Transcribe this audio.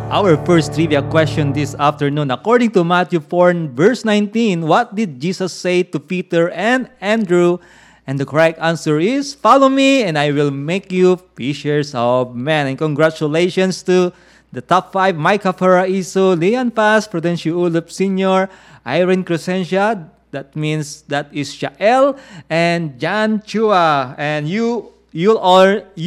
Our first trivia question this afternoon. According to Matthew 4, verse 19, what did Jesus say to Peter and Andrew? And the correct answer is, follow me and I will make you fishers of men. And congratulations to the top 5, Micah Paraiso, Leon Paz, Prudencio Ulup Sr., Irene Crescencia, that means that is Shael, and Jan Chua. And you